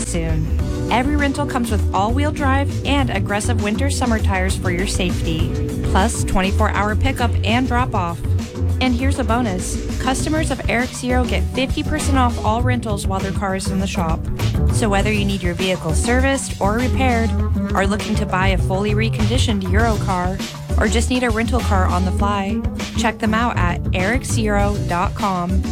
soon. Every rental comes with all-wheel drive and aggressive winter-summer tires for your safety, plus 24-hour pickup and drop-off. And here's a bonus. Customers of Eric Zero get 50% off all rentals while their car is in the shop. So whether you need your vehicle serviced or repaired, are looking to buy a fully reconditioned Euro car, or just need a rental car on the fly, check them out at ericzero.com.